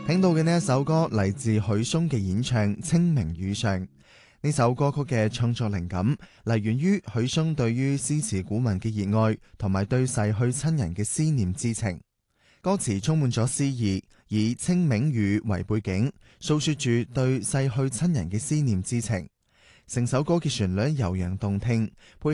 聽到嘅呢一首歌嚟自許嵩嘅演唱《清明雨上》。呢首歌曲嘅創作靈感嚟源於許嵩對於詩詞古文嘅熱愛，同埋對逝去親人嘅思念之情。歌詞充滿咗詩意，以清明雨為背景，訴說住對逝去親人嘅思念之情。成首歌嘅旋律悠揚動聽，配